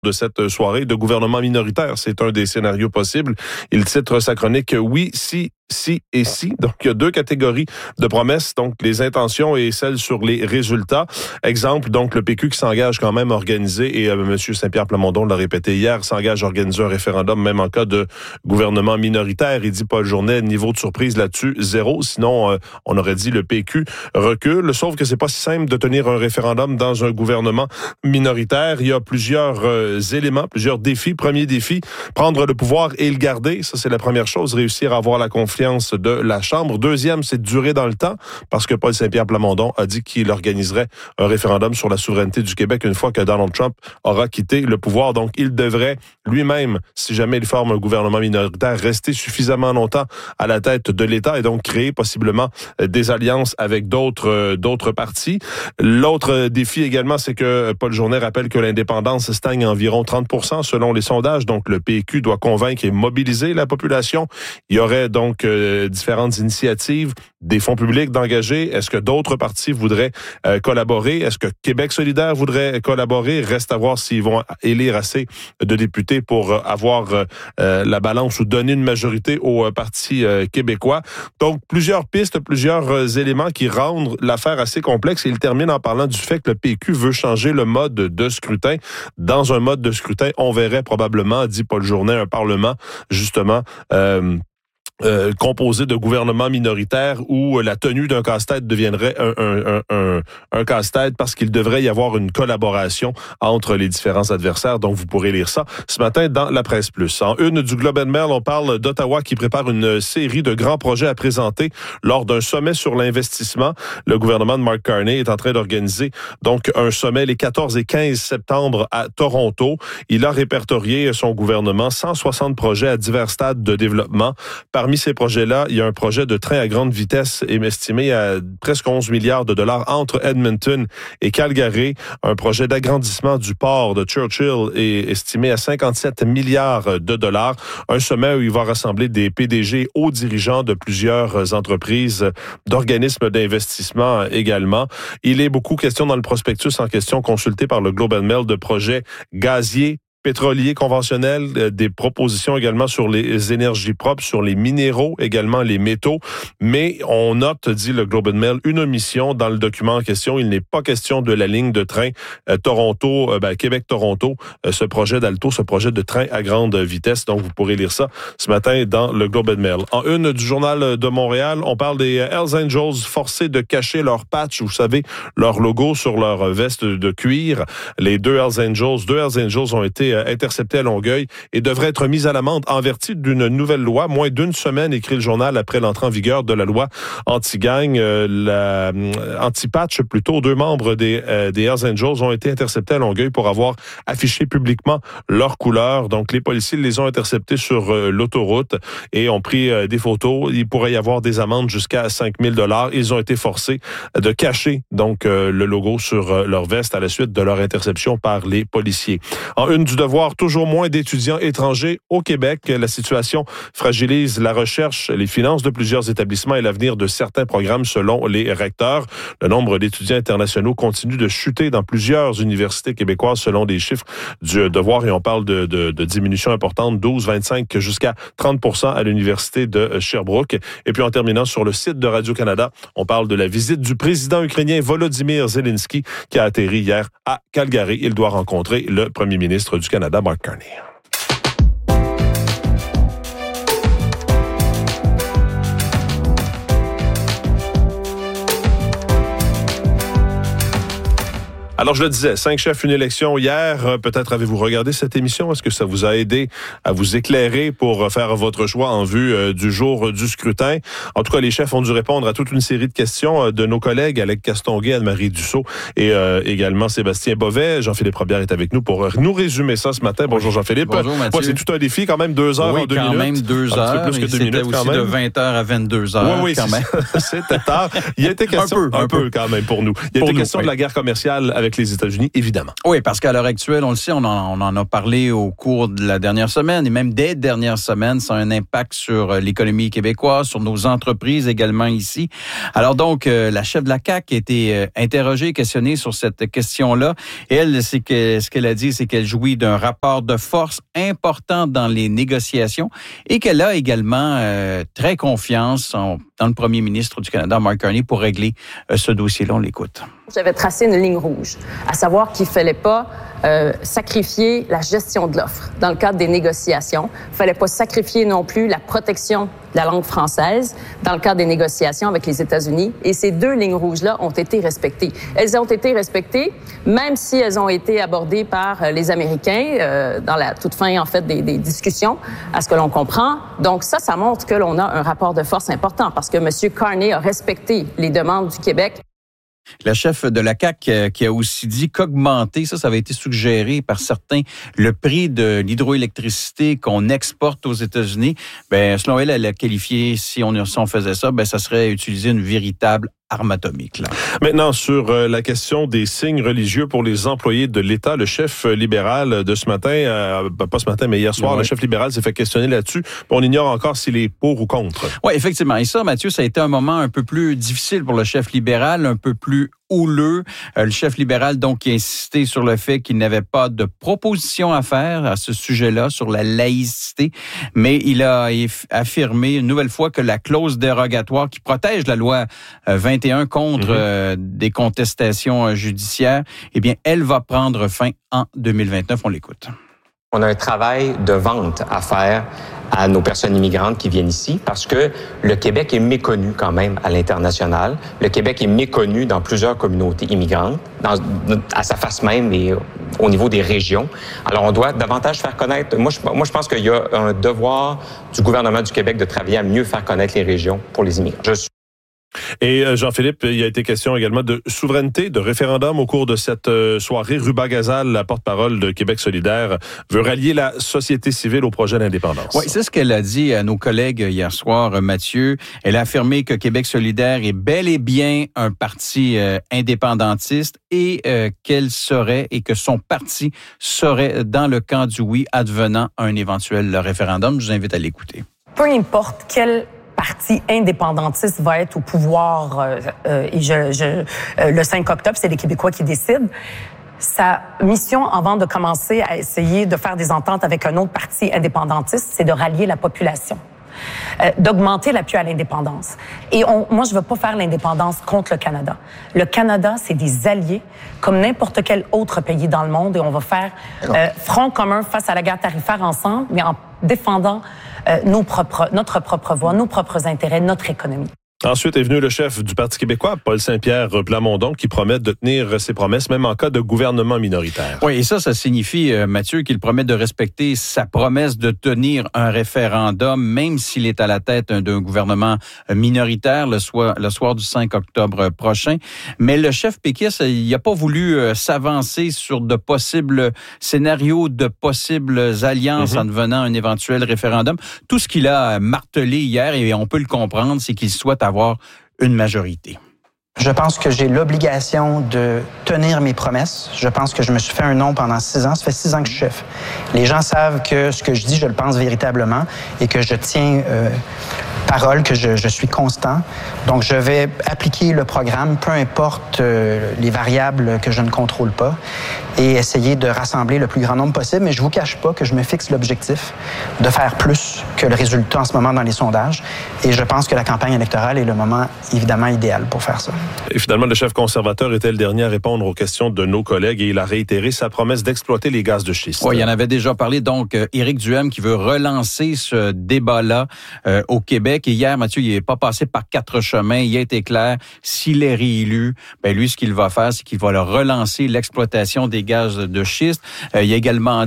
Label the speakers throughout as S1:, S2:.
S1: de cette soirée de gouvernement minoritaire. C'est un des scénarios possibles. Il titre sa chronique « Oui, si et si ». Donc, il y a deux catégories de promesses, donc les intentions et celles sur les résultats. Exemple, donc, le PQ qui s'engage quand même à organiser, et M. Saint-Pierre Plamondon l'a répété hier, s'engage à organiser un référendum, même en cas de gouvernement minoritaire. Il dit Paul Journet, niveau de surprise là-dessus, 0. Sinon, on aurait dit le PQ recule. Sauf que c'est pas si simple de tenir un référendum dans un gouvernement minoritaire. Il y a plusieurs éléments, plusieurs défis. Premier défi, prendre le pouvoir et le garder. Ça, c'est la première chose. Réussir à avoir la confiance de la Chambre. Deuxième, c'est de durer dans le temps, parce que Paul Saint-Pierre Plamondon a dit qu'il organiserait un référendum sur la souveraineté du Québec une fois que Donald Trump aura quitté le pouvoir. Donc, il devrait lui-même, si jamais il forme un gouvernement minoritaire, rester suffisamment longtemps à la tête de l'État et donc créer possiblement des alliances avec d'autres partis. L'autre défi également, c'est que Paul Journet rappelle que l'indépendance stagne à environ 30% selon les sondages. Donc, le PQ doit convaincre et mobiliser la population. Il y aurait donc différentes initiatives, des fonds publics d'engager. Est-ce que d'autres partis voudraient collaborer? Est-ce que Québec solidaire voudrait collaborer? Reste à voir s'ils vont élire assez de députés pour avoir la balance ou donner une majorité au Parti québécois. Donc, plusieurs pistes, plusieurs éléments qui rendent l'affaire assez complexe. Et il termine en parlant du fait que le PQ veut changer le mode de scrutin. Dans un mode de scrutin, on verrait probablement, dit Paul Journet, un Parlement, justement, composé de gouvernements minoritaires où la tenue d'un casse-tête deviendrait un casse-tête parce qu'il devrait y avoir une collaboration entre les différents adversaires. Donc, vous pourrez lire ça ce matin dans la Presse Plus. En une du Globe and Mail, on parle d'Ottawa qui prépare une série de grands projets à présenter lors d'un sommet sur l'investissement. Le gouvernement de Mark Carney est en train d'organiser donc un sommet les 14 et 15 septembre à Toronto. Il a répertorié son gouvernement 160 projets à divers stades de développement. Parmi ces projets-là, il y a un projet de train à grande vitesse estimé à presque 11 milliards de dollars entre Edmonton et Calgary. Un projet d'agrandissement du port de Churchill est estimé à 57 milliards de dollars. Un sommet où il va rassembler des PDG hauts dirigeants de plusieurs entreprises, d'organismes d'investissement également. Il est beaucoup question dans le prospectus en question consulté par le Globe and Mail de projets gaziers, pétroliers conventionnels, des propositions également sur les énergies propres, sur les minéraux, également les métaux. Mais on note, dit le Globe and Mail, une omission dans le document en question. Il n'est pas question de la ligne de train Québec-Toronto, ce projet d'Alto, ce projet de train à grande vitesse. Donc, vous pourrez lire ça ce matin dans le Globe and Mail. En une du Journal de Montréal, on parle des Hells Angels forcés de cacher leur patch, vous savez, leur logo sur leur veste de cuir. Les deux Hells Angels ont été interceptés à Longueuil et devraient être mis à l'amende en vertu d'une nouvelle loi. Moins d'une semaine, écrit le journal, après l'entrée en vigueur de la loi anti-gang, anti-patch plutôt. Deux membres des Hells Angels ont été interceptés à Longueuil pour avoir affiché publiquement leur couleur. Donc, les policiers les ont interceptés sur l'autoroute et ont pris des photos. Il pourrait y avoir des amendes jusqu'à 5 000 $. Ils ont été forcés de cacher donc le logo sur leur veste à la suite de leur interception par les policiers. En une du Devoir, toujours moins d'étudiants étrangers au Québec. La situation fragilise la recherche, les finances de plusieurs établissements et l'avenir de certains programmes selon les recteurs. Le nombre d'étudiants internationaux continue de chuter dans plusieurs universités québécoises selon des chiffres du Devoir et on parle de diminution importante, 12, 25 jusqu'à 30% à l'université de Sherbrooke. Et puis en terminant sur le site de Radio-Canada, on parle de la visite du président ukrainien Volodymyr Zelensky qui a atterri hier à Calgary. Il doit rencontrer le premier ministre du Canada, Mark Carney. Alors, je le disais, 5 chefs, une élection hier. Peut-être avez-vous regardé cette émission? Est-ce que ça vous a aidé à vous éclairer pour faire votre choix en vue du jour du scrutin? En tout cas, les chefs ont dû répondre à toute une série de questions de nos collègues, Alec Castonguay, Anne-Marie Dussault et également Sébastien Bovet. Jean-Philippe Robillard est avec nous pour nous résumer ça ce matin. Bonjour Jean-Philippe.
S2: Bonjour Mathieu.
S1: Ouais, c'est tout un défi, quand même 2 heures en 2 minutes.
S2: Oui, quand même 2 heures.
S1: Un petit peu plus que 2 minutes
S2: aussi de 20h à 22h.
S1: Oui,
S2: quand même.
S1: C'était tard. Il y a été question un peu quand même pour nous. Il y a été question de la guerre commerciale avec avec les États-Unis, évidemment.
S2: Oui, parce qu'à l'heure actuelle, on le sait, on en a parlé au cours de la dernière semaine et même des dernières semaines, ça a un impact sur l'économie québécoise, sur nos entreprises également ici. Alors donc, la chef de la CAQ a été interrogée, questionnée sur cette question-là. Et elle, ce qu'elle a dit, c'est qu'elle jouit d'un rapport de force important dans les négociations et qu'elle a également très confiance dans le premier ministre du Canada, Mark Carney, pour régler ce dossier-là. On l'écoute.
S3: J'avais tracé une ligne rouge, à savoir qu'il ne fallait pas sacrifier la gestion de l'offre dans le cadre des négociations. Il ne fallait pas sacrifier non plus la protection de la langue française dans le cadre des négociations avec les États-Unis. Et ces deux lignes rouges-là ont été respectées. Elles ont été respectées, même si elles ont été abordées par les Américains dans la toute fin, en fait, des discussions, à ce que l'on comprend. Donc ça montre que l'on a un rapport de force important parce que M. Carney a respecté les demandes du Québec.
S2: La chef de la CAQ qui a aussi dit qu'augmenter, ça avait été suggéré par certains, le prix de l'hydroélectricité qu'on exporte aux États-Unis. Selon elle, elle a qualifié, si on faisait ça, ça serait utiliser une véritable arme atomique. Là.
S1: Maintenant, sur la question des signes religieux pour les employés de l'État, le chef libéral de ce matin, pas ce matin, mais hier soir, le chef libéral s'est fait questionner là-dessus. On ignore encore s'il est pour ou contre.
S2: Oui, effectivement. Et ça, Mathieu, ça a été un moment un peu plus difficile pour le chef libéral, un peu plus houleux. Le chef libéral, donc, qui a insisté sur le fait qu'il n'avait pas de proposition à faire à ce sujet-là, sur la laïcité, mais il a affirmé une nouvelle fois que la clause dérogatoire qui protège la loi 21 contre des contestations judiciaires, eh bien, elle va prendre fin en 2029. On l'écoute.
S4: On a un travail de vente à faire à nos personnes immigrantes qui viennent ici parce que le Québec est méconnu quand même à l'international. Le Québec est méconnu dans plusieurs communautés immigrantes, à sa face même et au niveau des régions. Alors, on doit davantage faire connaître. Moi, je pense qu'il y a un devoir du gouvernement du Québec de travailler à mieux faire connaître les régions pour les immigrants.
S1: Et Jean-Philippe, il y a été question également de souveraineté, de référendum au cours de cette soirée. Ruba Gazal, la porte-parole de Québec solidaire, veut rallier la société civile au projet d'indépendance.
S2: Oui, c'est ce qu'elle a dit à nos collègues hier soir, Mathieu. Elle a affirmé que Québec solidaire est bel et bien un parti indépendantiste et qu'elle serait et que son parti serait dans le camp du oui advenant un éventuel référendum. Je vous invite à l'écouter.
S5: Peu importe quel parti indépendantiste va être au pouvoir le 5 octobre, c'est les Québécois qui décident. Sa mission, avant de commencer à essayer de faire des ententes avec un autre parti indépendantiste, c'est de rallier la population, d'augmenter l'appui à l'indépendance. Et moi, je veux pas faire l'indépendance contre le Canada. Le Canada, c'est des alliés, comme n'importe quel autre pays dans le monde, et on va faire front commun face à la guerre tarifaire ensemble, mais en défendant notre propre voix, nos propres intérêts, notre économie.
S1: Ensuite est venu le chef du Parti québécois, Paul Saint-Pierre Plamondon, qui promet de tenir ses promesses, même en cas de gouvernement minoritaire.
S2: Oui, et ça signifie, Mathieu, qu'il promet de respecter sa promesse de tenir un référendum, même s'il est à la tête d'un gouvernement minoritaire le soir du 5 octobre prochain. Mais le chef péquiste, il n'a pas voulu s'avancer sur de possibles scénarios, de possibles alliances en devenant un éventuel référendum. Tout ce qu'il a martelé hier, et on peut le comprendre, c'est qu'il souhaite avoir une majorité.
S6: Je pense que j'ai l'obligation de tenir mes promesses. Je pense que je me suis fait un nom pendant 6 ans. Ça fait 6 ans que je suis chef. Les gens savent que ce que je dis, je le pense véritablement et que je tiens parole, que je suis constant. Donc, je vais appliquer le programme, peu importe les variables que je ne contrôle pas, et essayer de rassembler le plus grand nombre possible. Mais je ne vous cache pas que je me fixe l'objectif de faire plus que le résultat en ce moment dans les sondages. Et je pense que la campagne électorale est le moment, évidemment, idéal pour faire ça.
S1: Et finalement, le chef conservateur était le dernier à répondre aux questions de nos collègues et il a réitéré sa promesse d'exploiter les gaz de schiste.
S2: Oui, il en avait déjà parlé. Donc, Éric Duhem qui veut relancer ce débat-là au Québec. Et hier, Mathieu, il n'est pas passé par 4 chemins. Il a été clair. S'il est réélu, lui, ce qu'il va faire, c'est qu'il va relancer l'exploitation des gaz de schiste. Il a également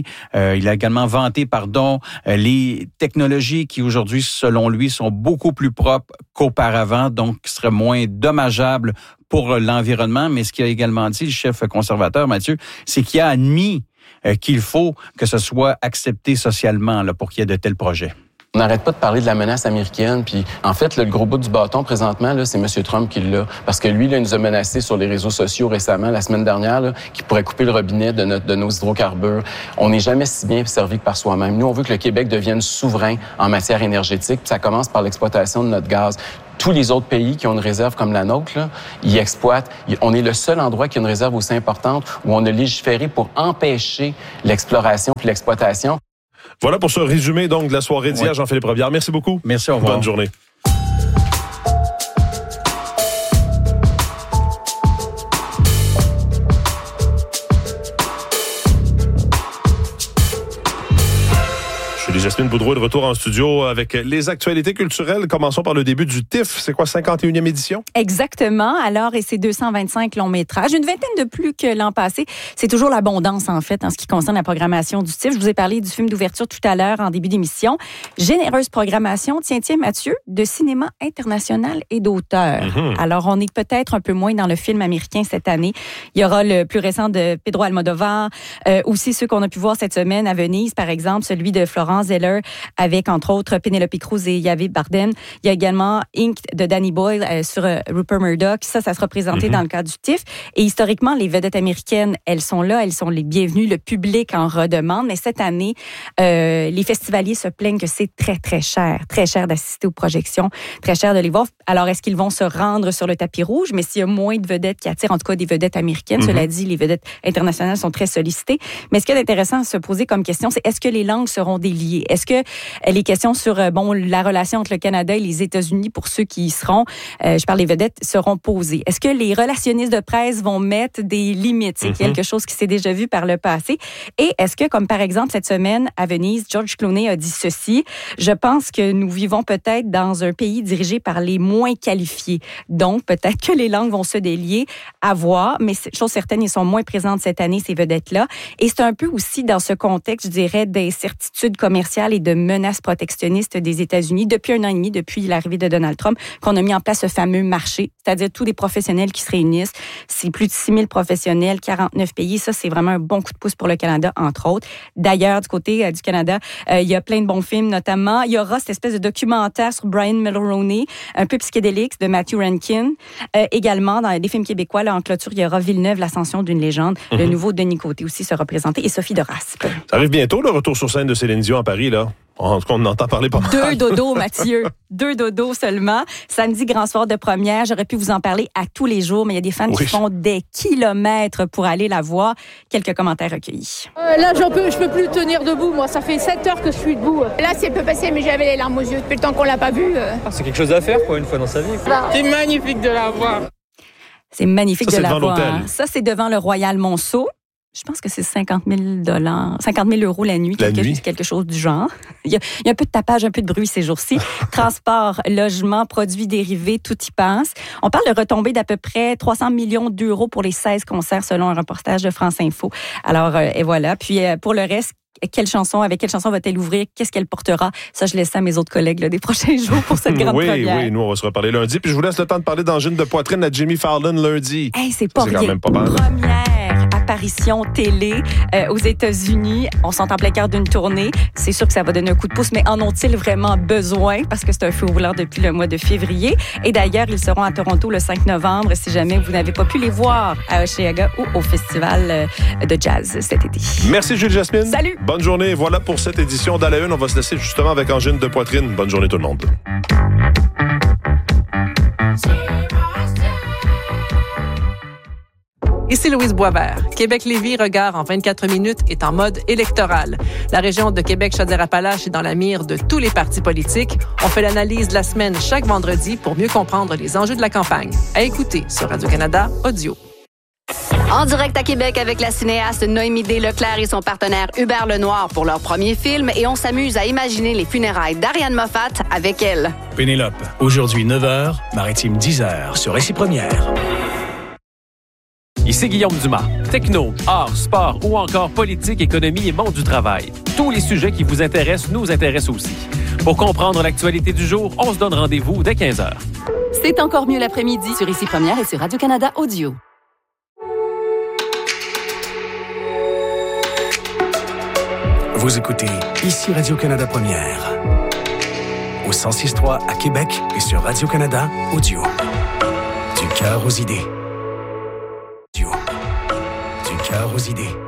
S2: vanté, les technologies qui aujourd'hui, selon lui, sont beaucoup plus propres qu'auparavant, donc qui seraient moins dommageables pour l'environnement. Mais ce qu'il a également dit, le chef conservateur, Mathieu, c'est qu'il a admis qu'il faut que ce soit accepté socialement là, pour qu'il y ait de tels projets.
S7: On n'arrête pas de parler de la menace américaine. Puis, en fait, le gros bout du bâton, présentement, là, c'est M. Trump qui l'a. Parce que lui, là, il nous a menacé sur les réseaux sociaux récemment, la semaine dernière, là, qu'il pourrait couper le robinet de nos hydrocarbures. On n'est jamais si bien servi que par soi-même. Nous, on veut que le Québec devienne souverain en matière énergétique. Puis ça commence par l'exploitation de notre gaz. Tous les autres pays qui ont une réserve comme la nôtre, là, ils exploitent. On est le seul endroit qui a une réserve aussi importante où on a légiféré pour empêcher l'exploration puis l'exploitation.
S1: Voilà pour ce résumé donc de la soirée d'hier, Jean-Philippe Robillard. Merci beaucoup.
S2: Merci, au revoir.
S1: Bonne journée. Jasmine Boudreau de retour en studio avec les actualités culturelles. Commençons par le début du TIFF. C'est quoi, 51e édition?
S8: Exactement. Alors, et c'est 225 longs métrages, une vingtaine de plus que l'an passé. C'est toujours l'abondance, en fait, en ce qui concerne la programmation du TIFF. Je vous ai parlé du film d'ouverture tout à l'heure, en début d'émission. Généreuse programmation, tiens, Mathieu, de cinéma international et d'auteur. Alors, on est peut-être un peu moins dans le film américain cette année. Il y aura le plus récent de Pedro Almodovar, aussi ceux qu'on a pu voir cette semaine à Venise, par exemple, celui de Florence Zeller, avec, entre autres, Penelope Cruz et Javier Bardem. Il y a également Inc. de Danny Boyle sur Rupert Murdoch. Ça sera présenté dans le cadre du TIFF. Et historiquement, les vedettes américaines, elles sont là, elles sont les bienvenues. Le public en redemande. Mais cette année, les festivaliers se plaignent que c'est très, très cher d'assister aux projections, très cher de les voir. Alors, est-ce qu'ils vont se rendre sur le tapis rouge? Mais s'il y a moins de vedettes qui attirent, en tout cas des vedettes américaines, cela dit, les vedettes internationales sont très sollicitées. Mais ce qui est intéressant à se poser comme question, c'est est-ce que les langues seront déliées? Est-ce que les questions sur la relation entre le Canada et les États-Unis, pour ceux qui y seront, je parle des vedettes, seront posées? Est-ce que les relationnistes de presse vont mettre des limites? C'est quelque chose qui s'est déjà vu par le passé. Et est-ce que, comme par exemple cette semaine à Venise, George Clooney a dit ceci: je pense que nous vivons peut-être dans un pays dirigé par les moins qualifiés. Donc, peut-être que les langues vont se délier, à voir, mais chose certaine, ils sont moins présentes cette année, ces vedettes-là. Et c'est un peu aussi dans ce contexte, je dirais, d'incertitude commerciale et de menaces protectionnistes des États-Unis depuis 1 an et demi, depuis l'arrivée de Donald Trump, qu'on a mis en place ce fameux marché, c'est-à-dire tous les professionnels qui se réunissent. C'est plus de 6 000 professionnels, 49 pays. Ça, c'est vraiment un bon coup de pouce pour le Canada, entre autres. D'ailleurs, du côté du Canada, il y a plein de bons films, notamment. Il y aura cette espèce de documentaire sur Brian Mulroney, un peu psychédélique, de Matthew Rankin. Également, dans les films québécois, là, en clôture, il y aura Villeneuve, l'ascension d'une légende. Le nouveau Denis Côté aussi sera présenté, et Sophie de Raspe.
S1: Ça arrive bientôt, le retour sur scène de Céline Dion à Paris, là. En tout cas, on entend parler pas mal.
S8: 2 dodos, Mathieu. 2 dodos seulement. Samedi, grand soir de première. J'aurais pu vous en parler à tous les jours, mais il y a des fans qui font des kilomètres pour aller la voir. Quelques commentaires recueillis.
S9: Là, je peux plus tenir debout, moi. Ça fait 7 heures que je suis debout. Là, c'est peu passé, mais j'avais les larmes aux yeux depuis le temps qu'on l'a pas vue.
S10: C'est quelque chose à faire, quoi, une fois dans sa vie.
S9: C'est magnifique de la voir.
S8: C'est magnifique de la voir.
S1: L'hôtel.
S8: Ça, c'est devant le Royal Monceau. Je pense que c'est 50 000 € la nuit, quelque chose du genre. Il y a un peu de tapage, un peu de bruit ces jours-ci. Transport, logement, produits dérivés, tout y passe. On parle de retombées d'à peu près 300 millions d'euros pour les 16 concerts selon un reportage de France Info. Alors, et voilà. Puis, pour le reste, avec quelle chanson va-t-elle ouvrir? Qu'est-ce qu'elle portera? Ça, je laisse ça à mes autres collègues là, des prochains jours pour cette grande première.
S1: Oui, nous, on va se reparler lundi. Puis je vous laisse le temps de parler d'angine de poitrine à Jimmy Fallon lundi.
S8: Hey, c'est pas rien.
S1: Quand même pas mal.
S8: Première apparition télé aux États-Unis. On s'en en plein cœur d'une tournée. C'est sûr que ça va donner un coup de pouce, mais en ont-ils vraiment besoin? Parce que c'est un feu roulant depuis le mois de février. Et d'ailleurs, ils seront à Toronto le 5 novembre, si jamais vous n'avez pas pu les voir à Osheaga ou au Festival de jazz cet été.
S1: Merci, Jules Jasmine.
S8: Salut!
S1: Bonne journée. Voilà pour cette édition d'À la Une. On va se laisser justement avec angine de poitrine. Bonne journée tout le monde.
S11: Ici Louise Boisvert. Québec-Lévis, regard en 24 minutes, est en mode électoral. La région de Québec-Chaudière-Appalaches est dans la mire de tous les partis politiques. On fait l'analyse de la semaine chaque vendredi pour mieux comprendre les enjeux de la campagne. À écouter sur Radio-Canada Audio.
S12: En direct à Québec avec la cinéaste Noémie D. Leclerc et son partenaire Hubert Lenoir pour leur premier film, et on s'amuse à imaginer les funérailles d'Ariane Moffat avec elle.
S13: Pénélope, aujourd'hui 9h, Maritime 10h sur Récit Première.
S14: Ici Guillaume Dumas. Techno, art, sport ou encore politique, économie et monde du travail. Tous les sujets qui vous intéressent nous intéressent aussi. Pour comprendre l'actualité du jour, on se donne rendez-vous dès 15h.
S15: C'est encore mieux l'après-midi sur Récit Première et sur Radio-Canada Audio.
S13: Vous écoutez Ici Radio-Canada Première. au 106.3 à Québec et sur Radio-Canada Audio. Du cœur aux idées. Du cœur aux idées.